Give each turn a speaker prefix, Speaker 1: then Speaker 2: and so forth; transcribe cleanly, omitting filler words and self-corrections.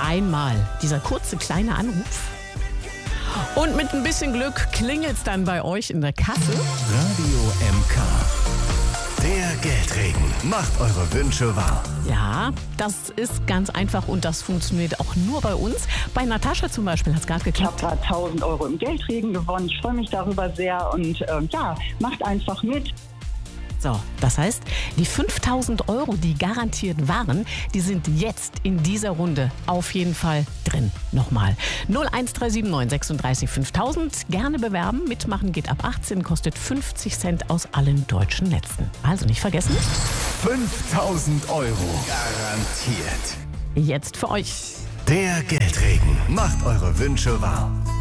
Speaker 1: einmal dieser kurze kleine Anruf. Und mit ein bisschen Glück klingelt's dann bei euch in der Kasse.
Speaker 2: Radio MK. Der Geldregen macht eure Wünsche wahr.
Speaker 1: Ja, das ist ganz einfach und das funktioniert auch nur bei uns. Bei Natascha zum Beispiel hat es gerade
Speaker 3: Ich habe
Speaker 1: geklappt.
Speaker 3: gerade 1.000 Euro im Geldregen gewonnen. Ich freue mich darüber sehr und macht einfach mit.
Speaker 1: So, das heißt, die 5.000 Euro, die garantiert waren, die sind jetzt in dieser Runde auf jeden Fall drin. Nochmal 01379 36 5000. Gerne bewerben. Mitmachen geht ab 18, kostet 50 Cent aus allen deutschen Netzen. Also nicht vergessen.
Speaker 2: 5.000 Euro garantiert.
Speaker 1: Jetzt für euch.
Speaker 2: Der Geldregen macht eure Wünsche wahr.